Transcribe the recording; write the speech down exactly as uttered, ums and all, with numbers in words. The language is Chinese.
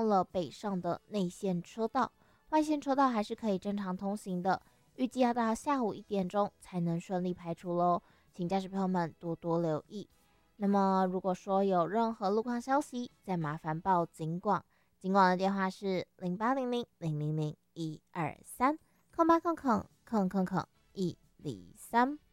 了北上的内线车道，外线车道还是可以正常通行的。预计要到下午一点钟才能顺利排除喽，请驾驶朋友们多多留意。那么如果说有任何路况消息，再麻烦报警广，警广的电话是零八零零零零零一二三，空八空空空空空一零三。